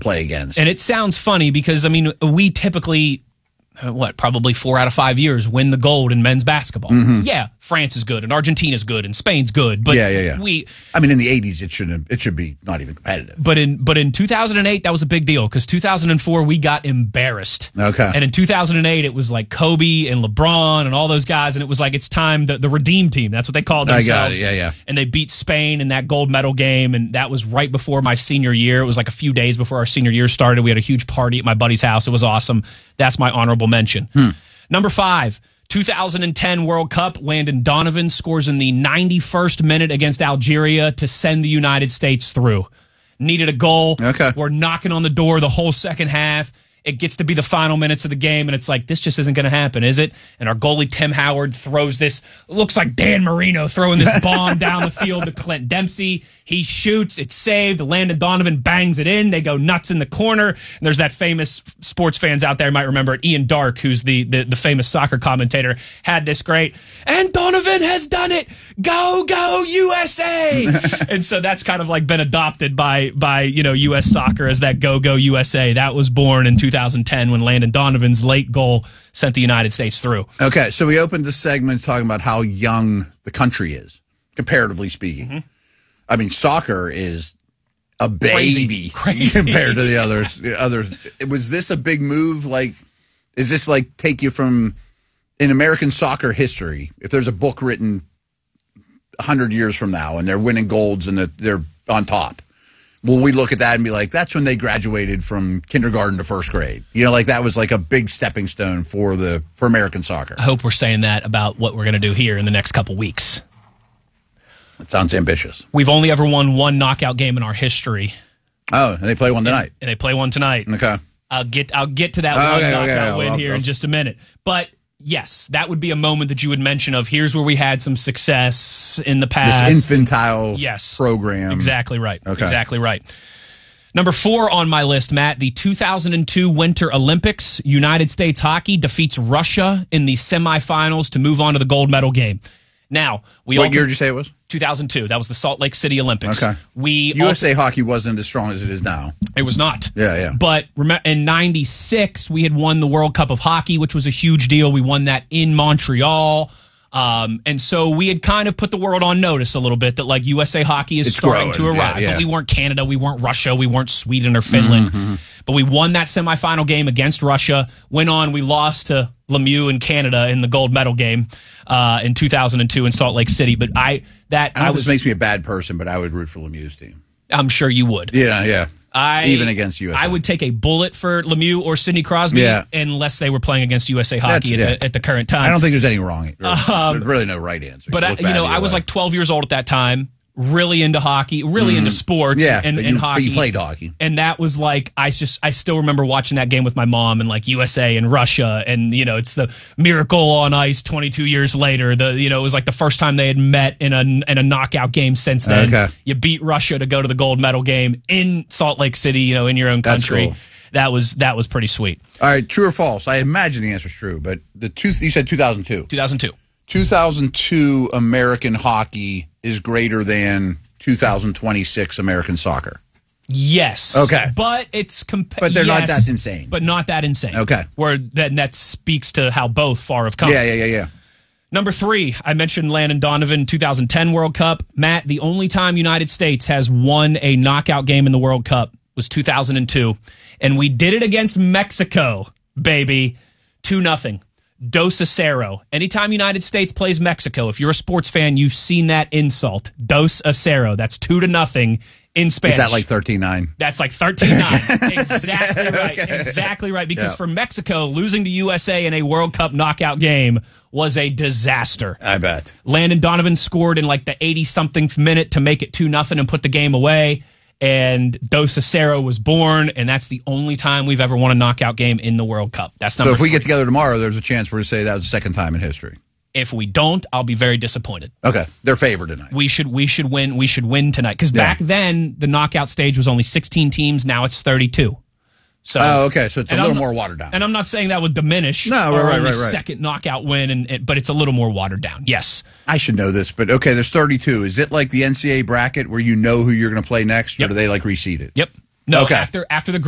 play against. And it sounds funny because, I mean, we typically, probably 4 out of 5 years win the gold in men's basketball. Mm-hmm. Yeah, France is good, and Argentina's good, and Spain's good. But I mean, in the 80s, it should be not even competitive. But in 2008, that was a big deal because 2004 we got embarrassed. Okay. And in 2008, it was like Kobe and LeBron and all those guys, and it was like it's time the Redeem Team. That's what they called themselves. I got it. Yeah. And they beat Spain in that gold medal game, and that was right before my senior year. It was like a few days before our senior year started. We had a huge party at my buddy's house. It was awesome. That's my honorable mention. Number 5. 2010 World Cup, Landon Donovan scores in the 91st minute against Algeria to send the United States through. Needed a goal. Okay. We're knocking on the door the whole second half. It gets to be the final minutes of the game, and it's like, this just isn't going to happen, is it? And our goalie, Tim Howard, throws this, looks like Dan Marino throwing this bomb down the field to Clint Dempsey. He shoots, it's saved. Landon Donovan bangs it in. They go nuts in the corner. And there's that famous, sports fans out there might remember it, Ian Dark, who's the famous soccer commentator, had this great, and Donovan has done it. Go, go, USA. And so that's kind of like been adopted by U.S. soccer as that go, go, USA. That was born in 2010 when Landon Donovan's late goal sent the United States through. Okay, so we opened this segment talking about how young the country is, comparatively speaking. Mm-hmm. I mean, soccer is a baby Crazy. compared to the others. Was this a big move? Like, is this like take you from in American soccer history? If there's a book written 100 years from now and they're winning golds and they're on top, will we look at that and be like, that's when they graduated from kindergarten to first grade? Like that was like a big stepping stone for American soccer. I hope we're saying that about what we're going to do here in the next couple weeks. It sounds ambitious. We've only ever won one knockout game in our history. Oh, and they play one tonight. And they play one tonight. Okay. I'll get to that knockout win here in just a minute. But yes, that would be a moment that you would mention of here's where we had some success in the past. This infantile program. Exactly right. Okay. Exactly right. Number 4 on my list, Matt, the 2002 Winter Olympics. United States hockey defeats Russia in the semifinals to move on to the gold medal game. Now, what year did you say it was? 2002. That was the Salt Lake City Olympics. Okay. USA hockey wasn't as strong as it is now. It was not. Yeah. But in 96, we had won the World Cup of Hockey, which was a huge deal. We won that in Montreal. And so we had kind of put the world on notice a little bit that like USA hockey is starting to arrive. Yeah. But we weren't Canada, we weren't Russia, we weren't Sweden or Finland. Mm-hmm. But we won that semifinal game against Russia. Went on, we lost to Lemieux in Canada in the gold medal game in 2002 in Salt Lake City. But this makes me a bad person, but I would root for Lemieux's team. I'm sure you would. Yeah. Even against USA. I would take a bullet for Lemieux or Sidney Crosby unless they were playing against USA hockey at the current time. I don't think there's any wrong. There's really no right answer. But I was like 12 years old at that time, really into hockey, really into sports and hockey. But you played hockey. And that was like, I still remember watching that game with my mom and like USA and Russia. And, it's the miracle on ice 22 years later. It was like the first time they had met in a knockout game since then. Okay. You beat Russia to go to the gold medal game in Salt Lake City, in your own country. That's cool. That was pretty sweet. All right, true or false? I imagine the answer's true, but you said 2002. 2002. 2002 American hockey is greater than 2026 American soccer. Yes. Okay. But it's but they're not that insane. But not that insane. Okay. Where that speaks to how both far have come. Yeah. Number 3, I mentioned Landon Donovan 2010 World Cup. Matt, the only time United States has won a knockout game in the World Cup was 2002. And we did it against Mexico, baby. 2-0. 2-0. Anytime United States plays Mexico, if you're a sports fan, you've seen that insult. 2-0. That's 2-0 in Spanish. Is that like 13-9? That's like 13-9. Exactly right. Okay. Exactly right. Because for Mexico, losing to USA in a World Cup knockout game was a disaster. I bet. Landon Donovan scored in like the 80-something minute to make it 2-0 and put the game away. And 2-0 was born, and that's the only time we've ever won a knockout game in the World Cup. That's number 3. So if we get together tomorrow, there's a chance we're to say that was the second time in history. If we don't, I'll be very disappointed. Okay, they're favored tonight. We should win. We should win tonight because back then the knockout stage was only 16 teams. Now it's 32. So, okay, so it's a little more watered down. And I'm not saying that would diminish our second knockout win, but it's a little more watered down. Yes, I should know this, but okay, there's 32. Is it like the NCAA bracket where you know who you're going to play next, or do they like reseed it? Yep. No, okay. after the